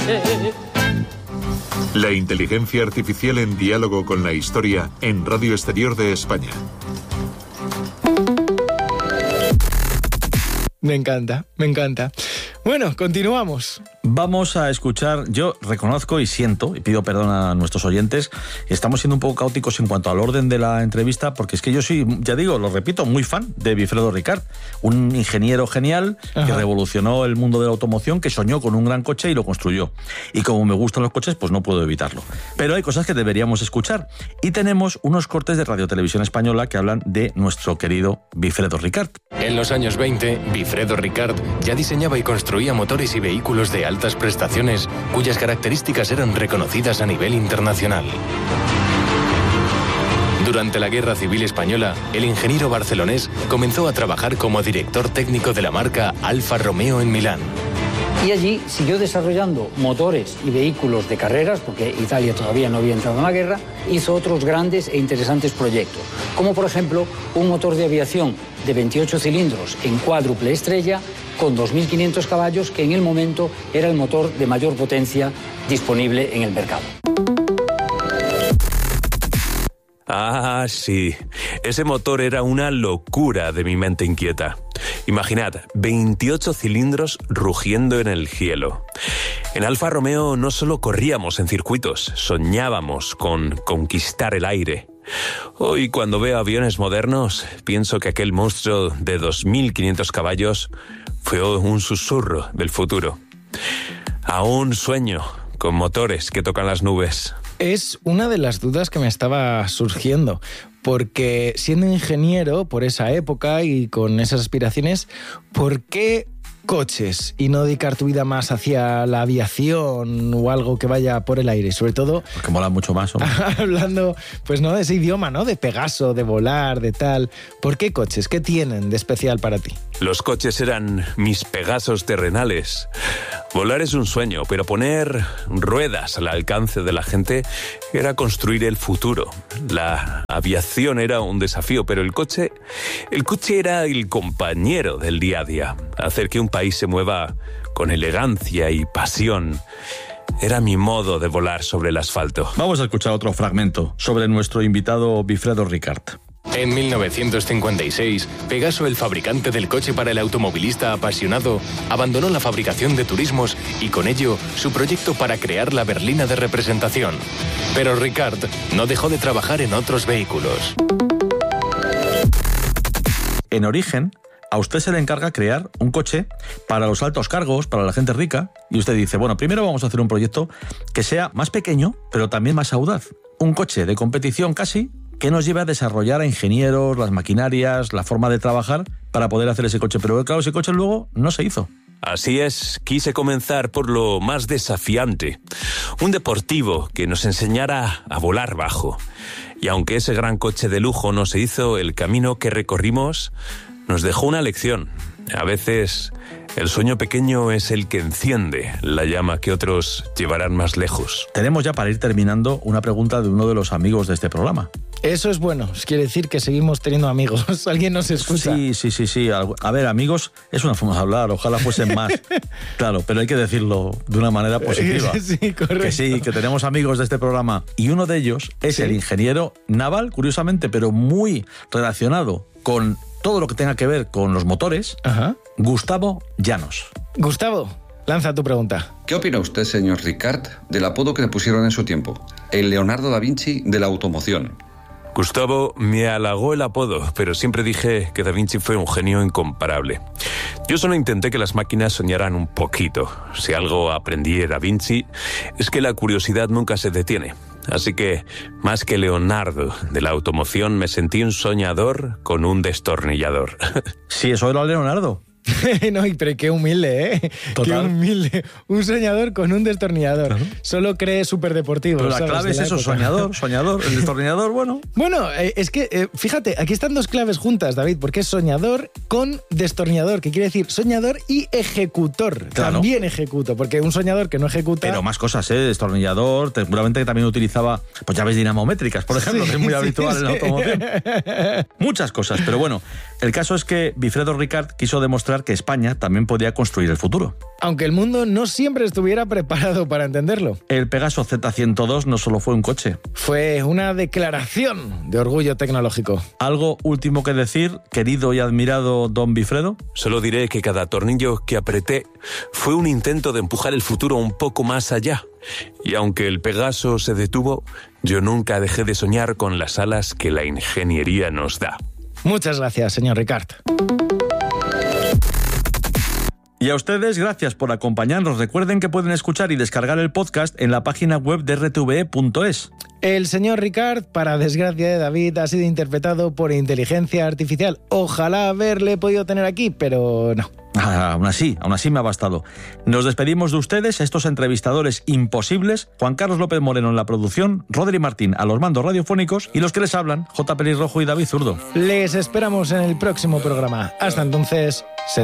La inteligencia artificial en diálogo con la historia en Radio Exterior de España. Me encanta, me encanta. Bueno, continuamos. Vamos a escuchar, yo reconozco y siento, y pido perdón a nuestros oyentes, estamos siendo un poco caóticos en cuanto al orden de la entrevista, porque es que yo soy, ya digo, lo repito, muy fan de Wilfredo Ricart, un ingeniero genial que revolucionó el mundo de la automoción, que soñó con un gran coche y lo construyó. Y como me gustan los coches, pues no puedo evitarlo. Pero hay cosas que deberíamos escuchar. Y tenemos unos cortes de Radio Televisión Española que hablan de nuestro querido Wilfredo Ricart. En los años 20, Wilfredo Ricart ya diseñaba y construía motores y vehículos de altas prestaciones cuyas características eran reconocidas a nivel internacional. Durante la Guerra Civil Española, el ingeniero barcelonés comenzó a trabajar como director técnico de la marca Alfa Romeo en Milán. Y allí siguió desarrollando motores y vehículos de carreras, porque Italia todavía no había entrado en la guerra. Hizo otros grandes e interesantes proyectos, como por ejemplo un motor de aviación de 28 cilindros en cuádruple estrella con 2.500 caballos, que en el momento era el motor de mayor potencia disponible en el mercado. Ah, sí. Ese motor era una locura de mi mente inquieta. Imaginad, 28 cilindros rugiendo en el cielo. En Alfa Romeo no solo corríamos en circuitos, soñábamos con conquistar el aire. Hoy, cuando veo aviones modernos, pienso que aquel monstruo de 2.500 caballos fue un susurro del futuro. Aún sueño con motores que tocan las nubes. Es una de las dudas que me estaba surgiendo, porque siendo ingeniero por esa época y con esas aspiraciones, ¿por qué coches y no dedicar tu vida más hacia la aviación o algo que vaya por el aire? Sobre todo... Porque mola mucho más, hombre. Hablando, pues no, de ese idioma, ¿no? De Pegaso, de volar, de tal. ¿Por qué coches? ¿Qué tienen de especial para ti? Los coches eran mis Pegasos terrenales. Volar es un sueño, pero poner ruedas al alcance de la gente era construir el futuro. La aviación era un desafío, pero el coche era el compañero del día a día. Hacer que un país se mueva con elegancia y pasión era mi modo de volar sobre el asfalto. Vamos a escuchar otro fragmento sobre nuestro invitado Wilfredo Ricart. En 1956, Pegaso, el fabricante del coche para el automovilista apasionado, abandonó la fabricación de turismos y con ello su proyecto para crear la berlina de representación. Pero Ricart no dejó de trabajar en otros vehículos. En origen, a usted se le encarga crear un coche para los altos cargos, para la gente rica, y usted dice, bueno, primero vamos a hacer un proyecto que sea más pequeño, pero también más audaz. Un coche de competición casi, que nos lleve a desarrollar a ingenieros, las maquinarias, la forma de trabajar para poder hacer ese coche. Pero claro, ese coche luego no se hizo. Así es, quise comenzar por lo más desafiante. Un deportivo que nos enseñara a volar bajo. Y aunque ese gran coche de lujo no se hizo, el camino que recorrimos nos dejó una lección. A veces el sueño pequeño es el que enciende la llama que otros llevarán más lejos. Tenemos ya, para ir terminando, una pregunta de uno de los amigos de este programa. Eso es bueno, quiere decir que seguimos teniendo amigos. ¿Alguien nos escucha? Sí. A ver, amigos, es una forma de hablar, ojalá fuesen más. Claro, pero hay que decirlo de una manera positiva. Sí, correcto. Que sí, que tenemos amigos de este programa. Y uno de ellos es el ingeniero naval, curiosamente, pero muy relacionado con todo lo que tenga que ver con los motores, Gustavo Llanos. Gustavo, lanza tu pregunta. ¿Qué opina usted, señor Ricart, del apodo que le pusieron en su tiempo? El Leonardo da Vinci de la automoción. Gustavo me halagó el apodo, pero siempre dije que Da Vinci fue un genio incomparable. Yo solo intenté que las máquinas soñaran un poquito. Si algo aprendí de Da Vinci, es que la curiosidad nunca se detiene. Así que, más que Leonardo de la automoción, me sentí un soñador con un destornillador. Sí, eso era Leonardo. No, pero qué humilde, ¿eh? Total. Qué humilde. Un soñador con un destornillador. Claro. Solo cree superdeportivos. Pero la clave es eso, soñador. El destornillador, bueno. Bueno, es que, fíjate, aquí están dos claves juntas, David, porque es soñador con destornillador, que quiere decir soñador y ejecutor. Claro. También ejecuto, porque un soñador que no ejecuta... Pero más cosas, destornillador, seguramente que también utilizaba pues llaves dinamométricas, por ejemplo, que es muy habitual en la automoción. Muchas cosas, pero bueno, el caso es que Wilfredo Ricart quiso demostrar demostrar que España también podía construir el futuro. Aunque el mundo no siempre estuviera preparado para entenderlo. El Pegaso Z102 no solo fue un coche. Fue una declaración de orgullo tecnológico. ¿Algo último que decir, querido y admirado don Bifredo? Solo diré que cada tornillo que apreté fue un intento de empujar el futuro un poco más allá. Y aunque el Pegaso se detuvo, yo nunca dejé de soñar con las alas que la ingeniería nos da. Muchas gracias, señor Ricard. Y a ustedes, gracias por acompañarnos. Recuerden que pueden escuchar y descargar el podcast en la página web de rtve.es. El señor Ricard, para desgracia de David, ha sido interpretado por inteligencia artificial. Ojalá haberle podido tener aquí, pero no. Aún así me ha bastado. Nos despedimos de ustedes, estos entrevistadores imposibles, Juan Carlos López Moreno en la producción, Rodri Martín a los mandos radiofónicos y los que les hablan, J. Pelirrojo y David Zurdo. Les esperamos en el próximo programa. Hasta entonces...